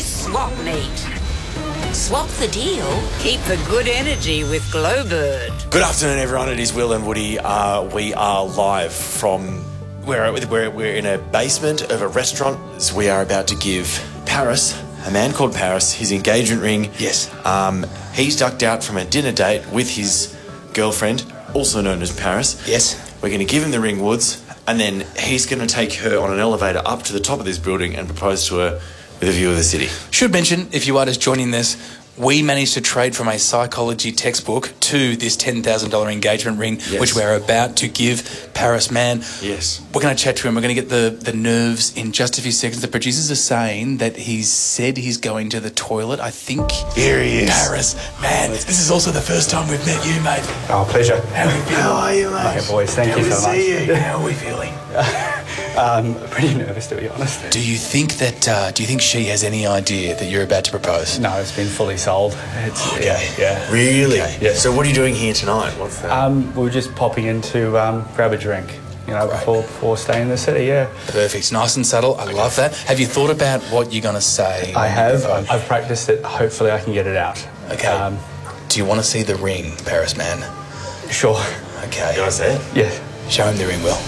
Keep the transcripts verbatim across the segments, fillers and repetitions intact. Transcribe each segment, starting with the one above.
swap meet. Swap the deal, keep the good energy with Glowbird. Good afternoon, everyone. It is Will and Woody. Uh, we are live from... We're, we're, we're in a basement of a restaurant. So we are about to give Paris, a man called Paris, his engagement ring. Yes. Um, he's ducked out from a dinner date with his girlfriend, also known as Paris. Yes. We're going to give him the ring, Woods, and then he's going to take her on an elevator up to the top of this building and propose to her with a view of the city. Should mention, if you are just joining this, we managed to trade from a psychology textbook to this ten thousand dollars engagement ring, yes. which we're about to give Paris Man. Yes. We're going to chat to him. We're going to get the, the nerves in just a few seconds. The producers are saying that he's said he's going to the toilet. I think... Here he is. Paris Man, this is also the first time we've met you, mate. Oh, pleasure. How are you feeling? How are you, mate? Hey, boys, thank Good you to so much. see you. How are we feeling? um, pretty nervous, to be honest. Do you think that, uh, do you think she has any idea that you're about to propose? No, it's been fully sold. It's, Okay. Yeah. yeah. Really? Okay. Yeah. So what are you doing here tonight? What's that? Um, we were just popping in to um, grab a drink, you know, Right. before before staying in the city, yeah. Perfect. Nice and subtle. I love that. Have you thought about what you're going to say? I when you have. propose? I've practiced it. Hopefully I can get it out. Okay. Um, Do you want to see the ring, Paris Man? sure. Okay. You want to see it? Yeah. Show him the ring, Will.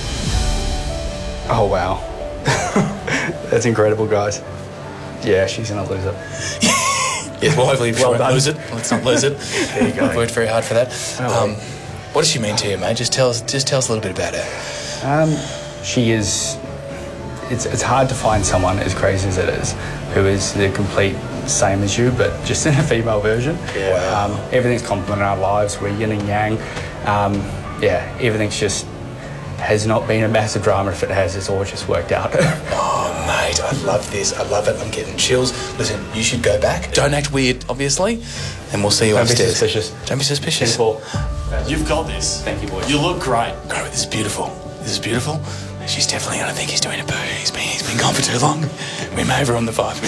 Oh, wow. That's incredible, guys. Yeah, she's going to lose it. Yes, well, hopefully we Well won't done. lose it. Let's not lose it. There you go. I've worked very hard for that. Oh, Um, what does she mean to you, mate? Just tell us, just tell us a little bit about her. Um, she is... It's, it's hard to find someone as crazy as it is who is the complete same as you, but just in a female version. Yeah. Um, everything's complementing our lives. We're yin and yang. Um, yeah, everything's just... has not been a massive drama. If it has, it's all just worked out. Oh, mate, I love this. I love it. I'm getting chills. Listen, you should go back. Don't act weird, obviously, and we'll see you Don't be upstairs. suspicious. Don't be suspicious. Simple. You've got this. Thank you, boys. You look great. Great, this is beautiful. This is beautiful. She's definitely going to think he's doing a poo. He's been, he's been gone for too long. We may have her on the vibe.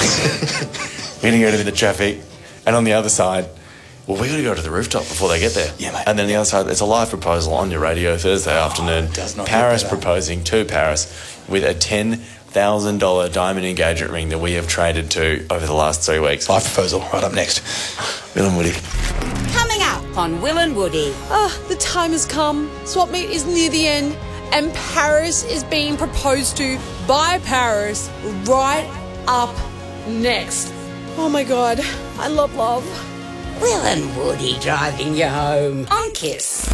We're going to go to the traffic, and on the other side, well, we got to go to the rooftop before they get there. Yeah, mate. And then the other side, it's a live proposal on your radio Thursday afternoon. it does not get Paris better. proposing to Paris with a ten thousand dollars diamond engagement ring that we have traded to over the last three weeks. Live proposal, right up next. Will and Woody. Coming up on Will and Woody. Ah, the time has come. Swap meet is near the end, and Paris is being proposed to by Paris right up next. Oh my god, I love love. Will and Woody driving you home on Kiss.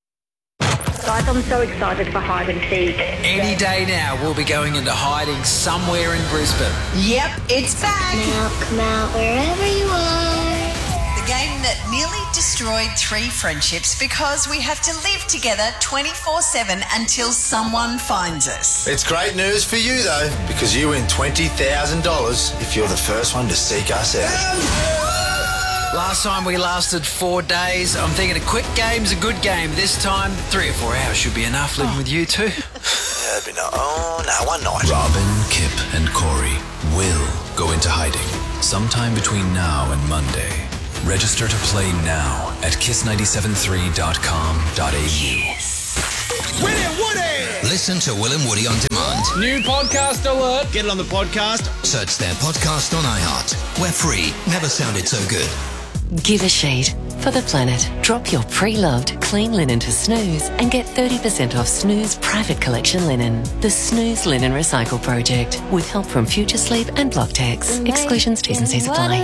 Guys, I'm so excited for hide and seek. Any day now, we'll be going into hiding somewhere in Brisbane. Yep, it's back. Now come out wherever you are. The game that nearly destroyed three friendships because we have to live together twenty-four seven until someone finds us. It's great news for you, though, because you win twenty thousand dollars if you're the first one to seek us out. Last time we lasted four days. I'm thinking a quick game's a good game. This time, three or four hours should be enough living with you two. That'd be no, oh, no, one night. Robin, Kip and Corey will go into hiding sometime between now and Monday. Register to play now at kiss nine seven three dot com dot a u. Will and Woody! Listen to Will and Woody on demand. New podcast alert. Get it on the podcast. Search their podcast on iHeart. We're free. Never sounded so good. Give a sheet for the planet. Drop your pre-loved clean linen to Snooze and get thirty percent off Snooze private collection linen. The Snooze Linen Recycle Project with help from Future Sleep and Blocktex. Exclusions, T's and C's apply.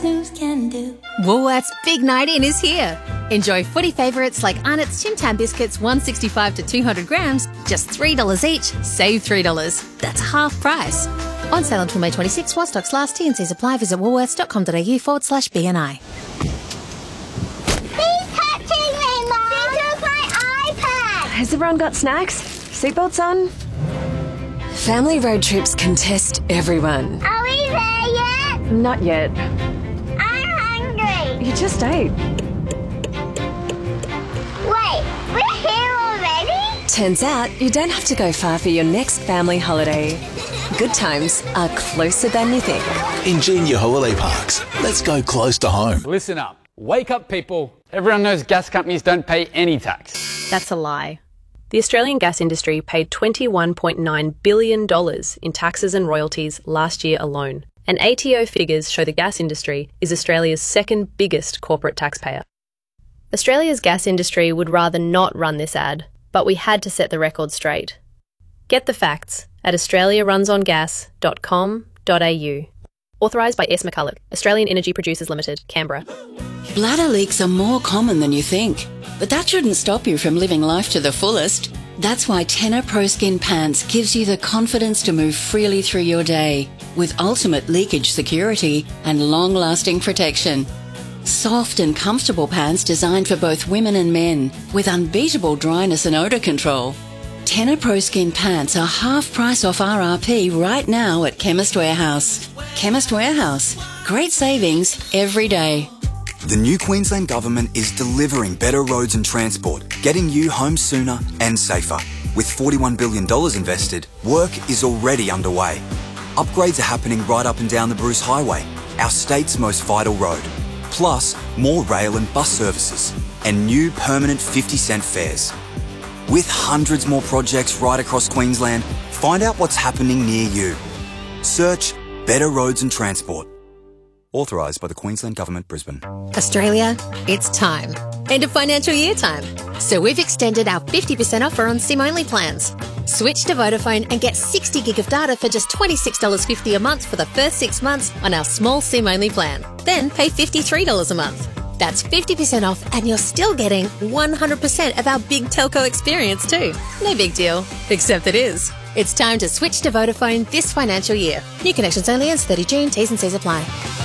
Woolworths Big Night In is here. Enjoy footy favourites like Arnott's Tim Tam biscuits, one sixty-five to two hundred grams, just three dollars each. Save three dollars. That's half price. On sale until May twenty-sixth while stocks last. T and C's apply. Visit woolworths.com.au forward slash BNI. Has everyone got snacks? Seatbelts on? Family road trips can test everyone. Are we there yet? Not yet. I'm hungry. You just ate. Wait, we're here already? Turns out you don't have to go far for your next family holiday. Good times are closer than you think. Ingenia Holiday Parks. Let's go close to home. Listen up. Wake up, people. Everyone knows gas companies don't pay any tax. That's a lie. The Australian gas industry paid twenty-one point nine billion dollars in taxes and royalties last year alone. And A T O figures show the gas industry is Australia's second biggest corporate taxpayer. Australia's gas industry would rather not run this ad, but we had to set the record straight. Get the facts at australia runs on gas dot com dot a u. Authorised by S. McCulloch, Australian Energy Producers Limited, Canberra. Bladder leaks are more common than you think, but that shouldn't stop you from living life to the fullest. That's why Tenor Pro Skin Pants gives you the confidence to move freely through your day with ultimate leakage security and long-lasting protection. Soft and comfortable pants designed for both women and men with unbeatable dryness and odour control. Tenor Pro Skin Pants are half price off R R P right now at Chemist Warehouse. Chemist Warehouse. Great savings every day. The new Queensland Government is delivering better roads and transport, getting you home sooner and safer. With forty-one billion dollars invested, work is already underway. Upgrades are happening right up and down the Bruce Highway, our state's most vital road. Plus, more rail and bus services, and new permanent fifty cent fares. With hundreds more projects right across Queensland, find out what's happening near you. Search Better Roads and Transport. Authorised by the Queensland Government, Brisbane. Australia, it's time. End of financial year time. So we've extended our fifty percent offer on SIM-only plans. Switch to Vodafone and get sixty gig of data for just twenty-six dollars fifty a month for the first six months on our small SIM-only plan. Then pay fifty-three dollars a month. That's fifty percent off and you're still getting one hundred percent of our big telco experience too. No big deal, except it is. It's time to switch to Vodafone this financial year. New connections only ends thirtieth of June, T's and C's apply.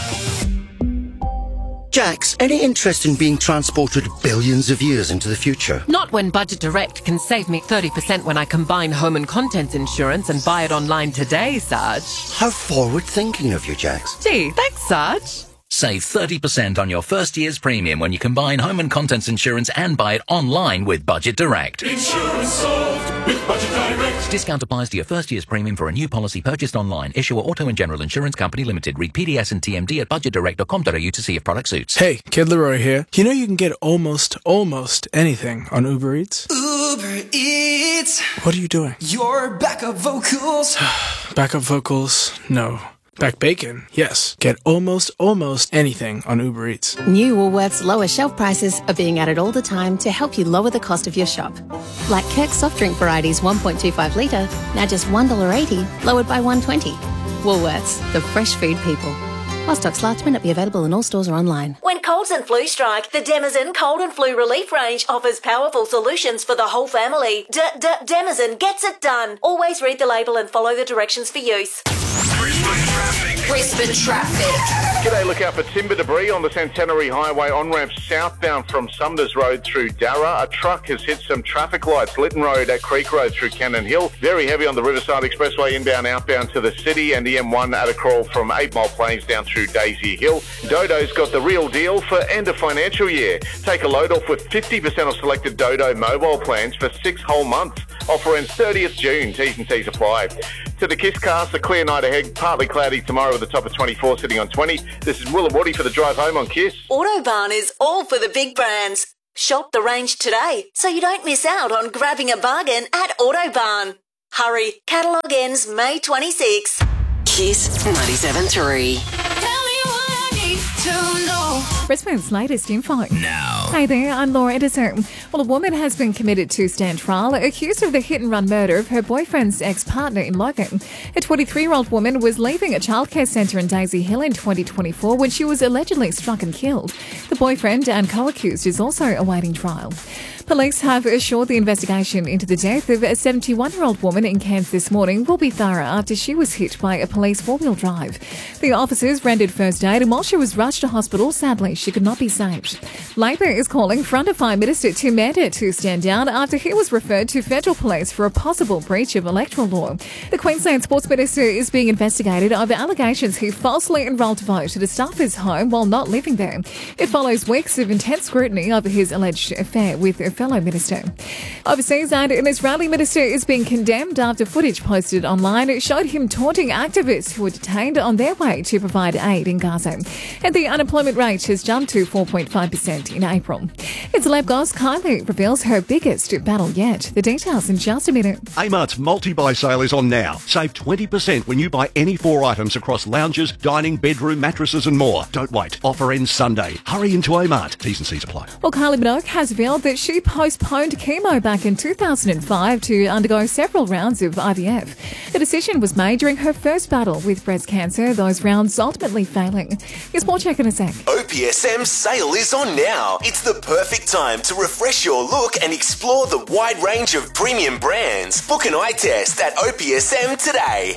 Jax, any interest in being transported billions of years into the future? Not when Budget Direct can save me thirty percent when I combine home and contents insurance and buy it online today, Sarge. How forward-thinking of you, Jax. Gee, thanks, Sarge. Save thirty percent on your first year's premium when you combine home and contents insurance and buy it online with Budget Direct. Insurance solved with Budget Direct. Discount applies to your first year's premium for a new policy purchased online. Issuer Auto and General Insurance Company Limited. Read P D S and T M D at budget direct dot com dot a u to see if product suits. Hey, Kid Leroy here. You know you can get almost, almost anything on Uber Eats? Uber Eats. What are you doing? Your backup vocals. Backup vocals? No. Back bacon? Yes. Get almost, almost anything on Uber Eats. New Woolworths lower shelf prices are being added all the time to help you lower the cost of your shop. Like Kirk's soft drink varieties one point two five litre, now just one dollar eighty, lowered by one dollar twenty. Woolworths, the fresh food people. While stocks last, may not be available in all stores or online. When colds and flu strike, the Denizen Cold and Flu Relief range offers powerful solutions for the whole family. D-D-Denizen gets it done. Always read the label and follow the directions for use. Brisbane traffic. G'day, look out for timber debris on the Centenary Highway on-ramp southbound from Sumners Road through Darra. A truck has hit some traffic lights. Lytton Road at Creek Road through Cannon Hill. Very heavy on the Riverside Expressway inbound, outbound to the city, and the M one at a crawl from eight Mile Plains down through Daisy Hill. Dodo's got the real deal for end of financial year. Take a load off with fifty percent off selected Dodo mobile plans for six whole months. Offer ends thirtieth of June. T's and C's apply. To the Kiss Cast, a clear night ahead. Partly cloudy tomorrow with a top of twenty-four, sitting on twenty. This is Will and Woody for the drive home on Kiss. Autobarn is all for the big brands. Shop the range today so you don't miss out on grabbing a bargain at Autobarn. Hurry, catalogue ends May twenty-sixth. Kiss ninety-seven point three. Brisbane's latest info. Now. Hey there, I'm Laura Edison. Well, a woman has been committed to stand trial, accused of the hit-and-run murder of her boyfriend's ex-partner in Logan. A twenty-three-year-old woman was leaving a childcare centre in Daisy Hill in twenty twenty-four when she was allegedly struck and killed. The boyfriend and co-accused is also awaiting trial. Police have assured the investigation into the death of a seventy-one-year-old woman in Cairns this morning will be thorough after she was hit by a police four-wheel drive. The officers rendered first aid, and while she was rushed to hospital, sadly, she could not be saved. Labor is calling Front of Fire Minister Tim Mandat to stand down after he was referred to federal police for a possible breach of electoral law. The Queensland Sports Minister is being investigated over allegations he falsely enrolled to vote at a staffer's home while not living there. It follows weeks of intense scrutiny over his alleged affair with a fellow minister. Overseas, and an Israeli minister is being condemned after footage posted online it showed him taunting activists who were detained on their way to provide aid in Gaza. And the unemployment rate has jumped jumped to four point five percent in April. In celeb goss, Kylie reveals her biggest battle yet. The details in just a minute. Amart's multi-buy sale is on now. Save twenty percent when you buy any four items across lounges, dining, bedroom, mattresses and more. Don't wait. Offer ends Sunday. Hurry into Amart. T's and C's apply. Well, Kylie Minogue has revealed that she postponed chemo back in two thousand five to undergo several rounds of I V F. The decision was made during her first battle with breast cancer, those rounds ultimately failing. Here's more check in a sec. O P S M's sale is on now. It's the perfect time to refresh your look and explore the wide range of premium brands. Book an eye test at O P S M today.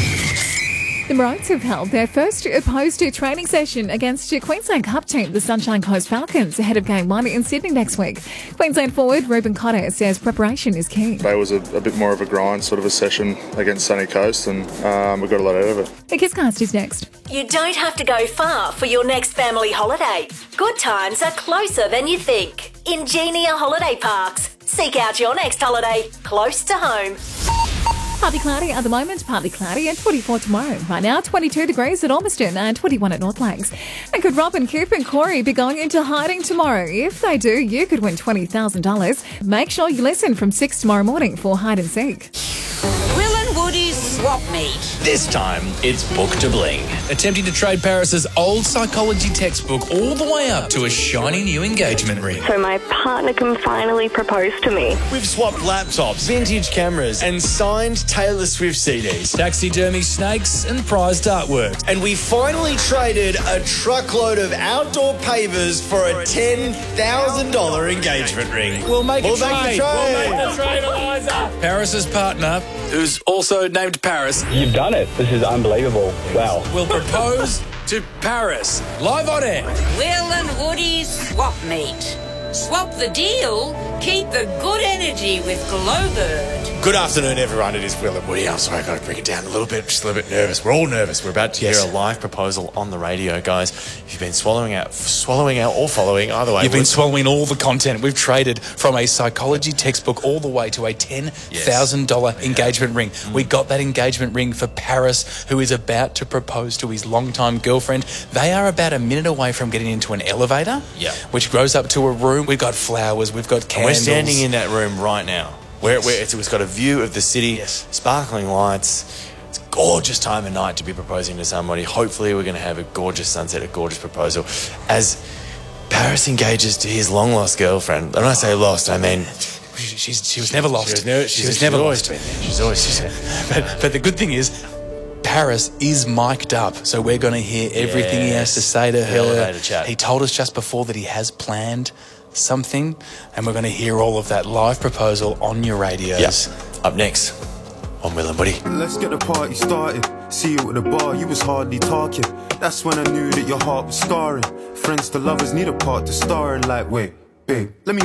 The Maroons have held their first opposed training session against Queensland Cup team, the Sunshine Coast Falcons, ahead of Game one in Sydney next week. Queensland forward Ruben Cotter says preparation is key. Today was a, a bit more of a grind, sort of a session against Sunny Coast, and um, we got a lot out of it. The Kisscast is next. You don't have to go far for your next family holiday. Good times are closer than you think. Ingenia Holiday Parks. Seek out your next holiday close to home. Partly cloudy at the moment, partly cloudy and twenty-four tomorrow. Right now, twenty-two degrees at Ormiston and twenty-one at North Lakes. And could Robin, Coop and Corey be going into hiding tomorrow? If they do, you could win twenty thousand dollars. Make sure you listen from six tomorrow morning for Hide and Seek. Will and Woody's swap meet. This time, it's Book to Bling. Attempting to trade Paris's old psychology textbook all the way up to a shiny new engagement ring. So my partner can finally propose to me. We've swapped laptops, vintage cameras, and signed Taylor Swift C Ds. Taxidermy snakes and prized artwork. And we finally traded a truckload of outdoor pavers for a ten thousand dollars engagement ring. We'll make We'll a make trade. a trade. We'll make the trade, Eliza. Paris's partner, who's also named Paris, You've done it. This is unbelievable. Wow. will propose to Paris. Live on air. Will and Woody's swap meet. Swap the deal, keep the good energy with Glowbird. Good afternoon, everyone. It is Will and Woody. I'm sorry, I got to bring it down a little bit. Just a little bit nervous. We're all nervous. We're about to Yes. hear a live proposal on the radio, guys. If you've been swallowing out, swallowing out, or following, either way, You've been we're- swallowing all the content. We've traded from a psychology textbook all the way to a ten thousand dollars engagement ring. We got that engagement ring for Paris, who is about to propose to his longtime girlfriend. They are about a minute away from getting into an elevator, Yeah. which goes up to a room. We've got flowers. We've got And candles. we're standing in that room right now. Where, where it's, it's got a view of the city, sparkling lights. It's a gorgeous time of night to be proposing to somebody. Hopefully we're going to have a gorgeous sunset, a gorgeous proposal. As Paris engages to his long-lost girlfriend. And when I say lost, I mean... She's, she was never lost. She was, never, She she's, was she's never always lost. been there. She's always... She's, But, but the good thing is, Paris is mic'd up, so we're going to hear everything he has to say to her. Elevator chat. He told us just before that he has planned something, and we're going to hear all of that live proposal on your radios. Yes. Up next on Will and Woody. Let's get the party started. See you at the bar, you was hardly talking. That's when I knew that your heart was scarring. Friends to lovers need a part to star in. Like, wait, babe, let me